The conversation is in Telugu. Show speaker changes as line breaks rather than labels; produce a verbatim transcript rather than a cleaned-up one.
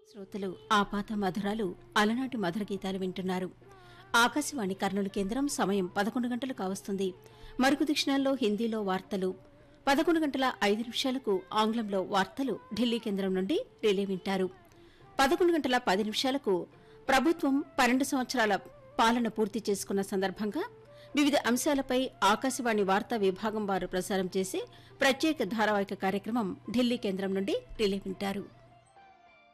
శ్రోతలు ఆపాత మధురాలు అలనాటి మధుర గీతాలు వింటున్నారు. ఆకాశవాణి కర్నూలు కేంద్రం సమయం పదకొండు గంటలు కావస్తుంది. మరుగు దక్షిణాల్లో హిందీలో వార్తలు పదకొండు గంటల ఐదు నిమిషాలకు ఆంగ్లంలో వార్తలు ఢిల్లీ కేంద్రం నుండి రిలే వింటారు. పదకొండు గంటల పది నిమిషాలకు ప్రభుత్వం పన్నెండు సంవత్సరాల పాలన పూర్తి చేసుకున్న సందర్భంగా వివిధ అంశాలపై ఆకాశవాణి వార్తా విభాగం వారు ప్రసారం చేసే ప్రత్యేక ధారావాహిక కార్యక్రమం ఢిల్లీ కేంద్రం నుండి రిలే వింటారు.